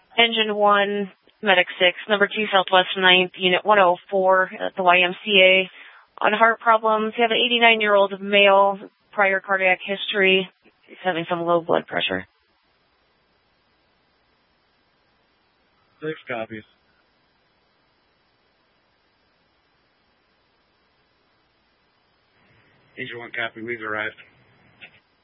Engine 1, Medic 6, number 2 Southwest 9th, Unit 104 at the YMCA. On heart problems, you have an 89-year-old male, prior cardiac history. He's having some low blood pressure. 6 copies. Engine 1 copy, we've arrived.